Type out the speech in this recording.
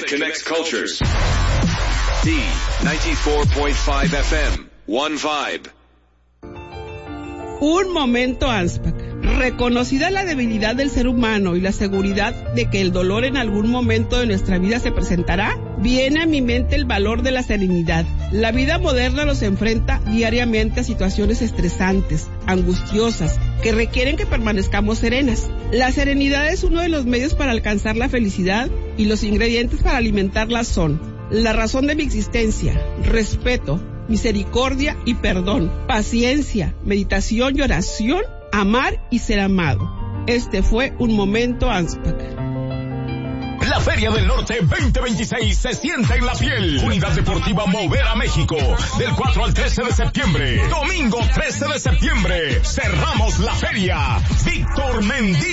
that connects cultures. D94.5 FM. One Vibe. Un momento ANSPAC. Reconocida la debilidad del ser humano y la seguridad de que el dolor en algún momento de nuestra vida se presentará, viene a mi mente el valor de la serenidad. La vida moderna nos enfrenta diariamente a situaciones estresantes, angustiosas, que requieren que permanezcamos serenas. La serenidad es uno de los medios para alcanzar la felicidad y los ingredientes para alimentarla son la razón de mi existencia, respeto, misericordia y perdón, paciencia, meditación y oración, amar y ser amado. Este fue un momento ANSPAC. La Feria del Norte 2026 se siente en la piel. Unidad Deportiva Movera México. Del 4 al 13 de septiembre. Domingo 13 de septiembre. Cerramos la feria. Víctor Mendívil.